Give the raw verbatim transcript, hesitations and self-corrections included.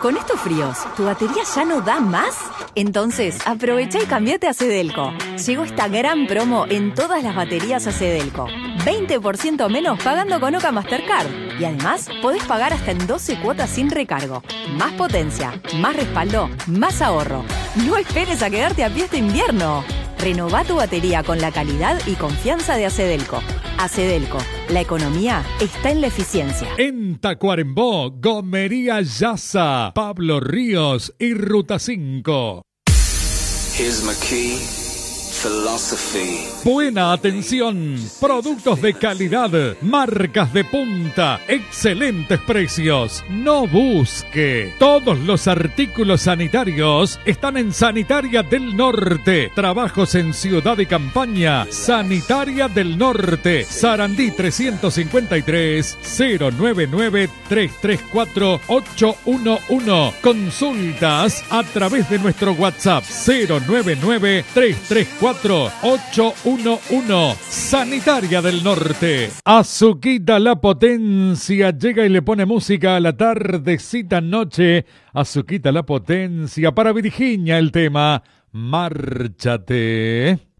Con estos fríos, ¿tu batería ya no da más? Entonces, aprovecha y cambiate a Cedelco. Llegó esta gran promo en todas las baterías a Cedelco. veinte por ciento menos pagando con Oca Mastercard. Y además, podés pagar hasta en doce cuotas sin recargo. Más potencia, más respaldo, más ahorro. No esperes a quedarte a pie este invierno. Renová tu batería con la calidad y confianza de Acedelco. Acedelco, la economía está en la eficiencia. En Tacuarembó, Gomería Yasa, Pablo Ríos y Ruta cinco. Here's my key. Philosophy. Buena atención, productos de calidad, marcas de punta, excelentes precios. No busque. Todos los artículos sanitarios están en Sanitaria del Norte. Trabajos en Ciudad y Campaña. Sanitaria del Norte. Sarandí trescientos cincuenta y tres, cero nueve nueve, tres tres cuatro, ocho uno uno. Consultas a través de nuestro WhatsApp cero nueve nueve, tres tres cuatro, ocho uno uno. Sanitaria del Norte. Azuquita La Potencia llega y le pone música a la tardecita noche. Azuquita La Potencia para Virginia, el tema Márchate.